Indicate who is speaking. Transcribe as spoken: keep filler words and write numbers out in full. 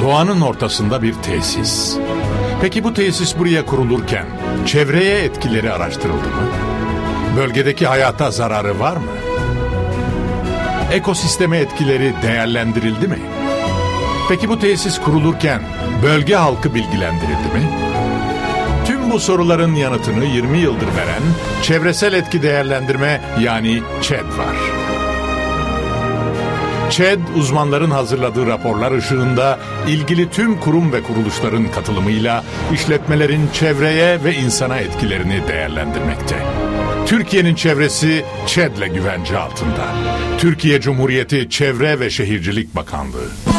Speaker 1: Doğanın ortasında bir tesis. Peki bu tesis buraya kurulurken çevreye etkileri araştırıldı mı? Bölgedeki hayata zararı var mı? Ekosisteme etkileri değerlendirildi mi? Peki bu tesis kurulurken bölge halkı bilgilendirildi mi? Tüm bu soruların yanıtını yirmi yıldır veren çevresel etki değerlendirme yani ÇED var. ÇED, uzmanların hazırladığı raporlar ışığında ilgili tüm kurum ve kuruluşların katılımıyla işletmelerin çevreye ve insana etkilerini değerlendirmekte. Türkiye'nin çevresi ÇED'le güvence altında. Türkiye Cumhuriyeti Çevre ve Şehircilik Bakanlığı.